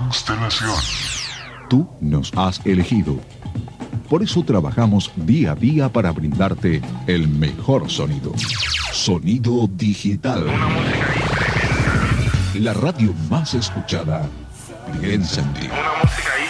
Constelación. Tú nos has elegido. Por eso trabajamos día a día para brindarte el mejor sonido. Sonido digital. La radio más escuchada piensa en ti. Una música ahí